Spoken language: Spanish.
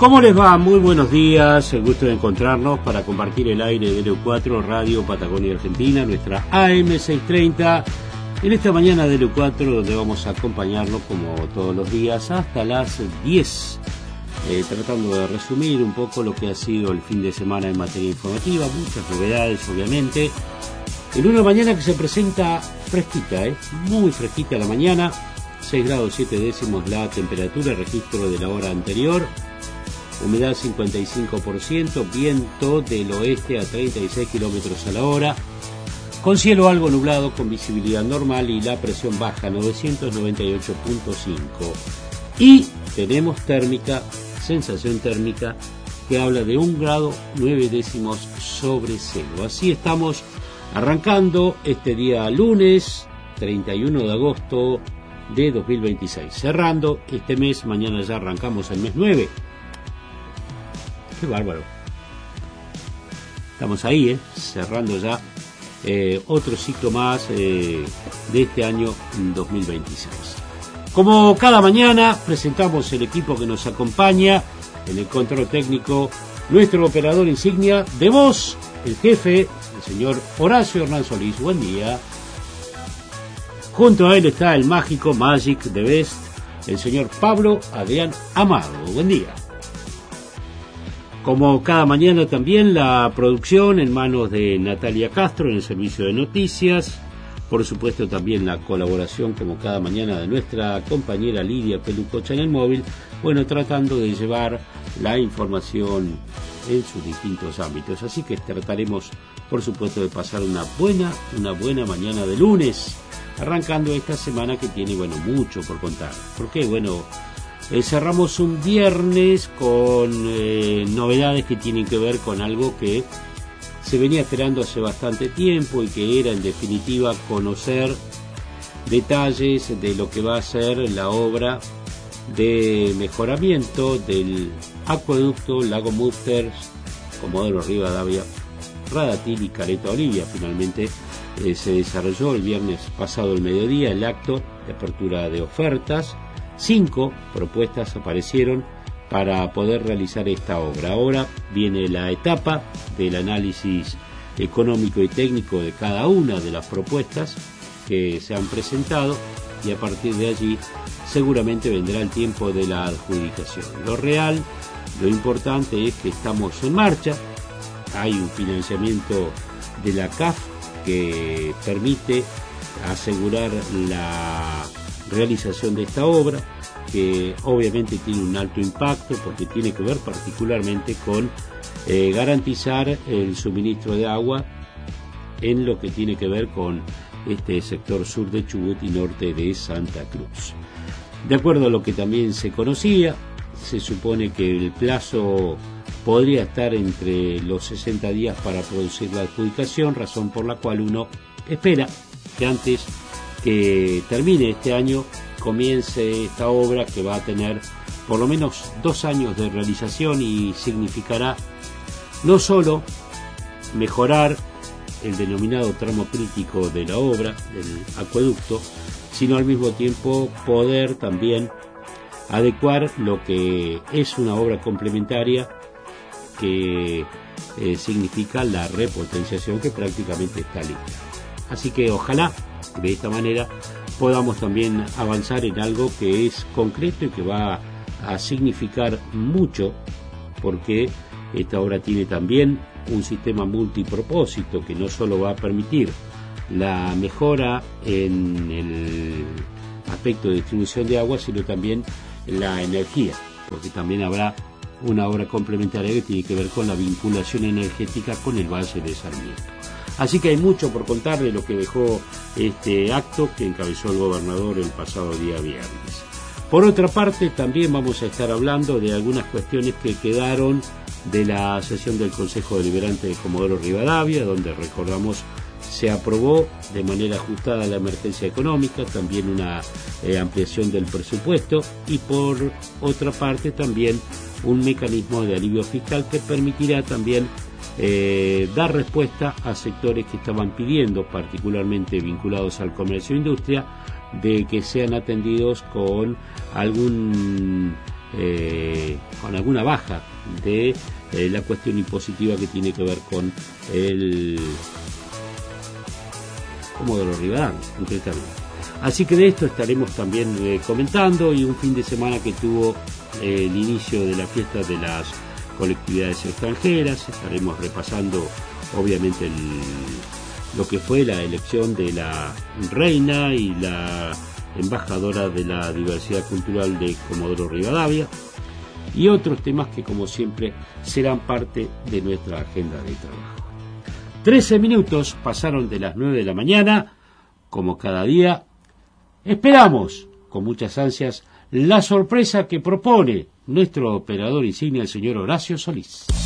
¿Cómo les va? Muy buenos días, el gusto de encontrarnos para compartir el aire de LU4 Radio Patagonia Argentina, nuestra AM630, en esta mañana de LU4 donde vamos a acompañarnos como todos los días hasta las 10, tratando de resumir un poco lo que ha sido el fin de semana en materia informativa, muchas novedades obviamente, en una mañana que se presenta fresquita, muy fresquita la mañana, 6 grados 7 décimos la temperatura, registro de la hora anterior. Humedad 55%, viento del oeste a 36 kilómetros a la hora, con cielo algo nublado con visibilidad normal y la presión baja 998.5. Y tenemos sensación térmica que habla de 1 grado 9 décimos sobre cero. Así estamos arrancando este día lunes 31 de agosto de 2026. Cerrando este mes, mañana ya arrancamos el mes 9. Qué bárbaro. Estamos ahí, cerrando ya otro ciclo más de este año 2026. Como cada mañana, presentamos el equipo que nos acompaña en el control técnico, nuestro operador insignia de voz, el jefe, el señor Horacio Hernán Solís. Buen día. Junto a él está el mágico Magic the Best, el señor Pablo Adrián Amado. Buen día. Como cada mañana también la producción en manos de Natalia Castro en el servicio de noticias, por supuesto también la colaboración como cada mañana de nuestra compañera Lidia Pelucocha en el móvil, bueno, tratando de llevar la información en sus distintos ámbitos, así que trataremos por supuesto de pasar una buena mañana de lunes, arrancando esta semana que tiene mucho por contar, porque cerramos un viernes con novedades que tienen que ver con algo que se venía esperando hace bastante tiempo y que era en definitiva conocer detalles de lo que va a ser la obra de mejoramiento del acueducto Lago Musters, Comodoro Rivadavia, Radatil y Caleta Olivia. Finalmente se desarrolló el viernes pasado al mediodía el acto de apertura de ofertas. 5 propuestas aparecieron para poder realizar esta obra. Ahora viene la etapa del análisis económico y técnico de cada una de las propuestas que se han presentado y a partir de allí seguramente vendrá el tiempo de la adjudicación. Lo importante es que estamos en marcha, hay un financiamiento de la CAF que permite asegurar la realización de esta obra, que obviamente tiene un alto impacto porque tiene que ver particularmente con garantizar el suministro de agua en lo que tiene que ver con este sector sur de Chubut y norte de Santa Cruz. De acuerdo a lo que también se conocía, se supone que el plazo podría estar entre los 60 días para producir la adjudicación, razón por la cual uno espera que antes que termine este año comience esta obra que va a tener por lo menos 2 años de realización y significará no solo mejorar el denominado tramo crítico de la obra del acueducto, sino al mismo tiempo poder también adecuar lo que es una obra complementaria que significa la repotenciación que prácticamente está lista. Así que ojalá de esta manera podamos también avanzar en algo que es concreto y que va a significar mucho, porque esta obra tiene también un sistema multipropósito que no solo va a permitir la mejora en el aspecto de distribución de agua, sino también la energía, porque también habrá una obra complementaria que tiene que ver con la vinculación energética con el Valle de Sarmiento. Así que hay mucho por contar de lo que dejó este acto que encabezó el gobernador el pasado día viernes. Por otra parte, también vamos a estar hablando de algunas cuestiones que quedaron de la sesión del Consejo Deliberante de Comodoro Rivadavia, donde recordamos se aprobó de manera ajustada la emergencia económica, también una ampliación del presupuesto y por otra parte también un mecanismo de alivio fiscal que permitirá también dar respuesta a sectores que estaban pidiendo, particularmente vinculados al comercio e industria, de que sean atendidos con con alguna baja de la cuestión impositiva que tiene que ver con el Comodoro Rivadavia, concretamente. Así que de esto estaremos también comentando, y un fin de semana que tuvo el inicio de la fiesta de las colectividades extranjeras. Estaremos repasando obviamente lo que fue la elección de la reina y la embajadora de la diversidad cultural de Comodoro Rivadavia, y otros temas que, como siempre, serán parte de nuestra agenda de trabajo. 13 minutos pasaron de las 9 de la mañana. Como cada día, esperamos con muchas ansias la sorpresa que propone nuestro operador insignia, el señor Horacio Solís.